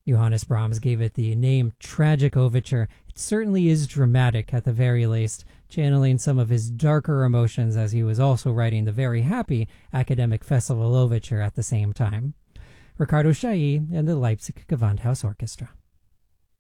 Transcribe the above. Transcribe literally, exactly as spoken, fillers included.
Johannes Brahms gave it the name Tragic Overture. It certainly is dramatic at the very least, channeling some of his darker emotions as he was also writing the very happy Academic Festival Overture at the same time. Ricardo Chailly and the Leipzig Gewandhaus Orchestra.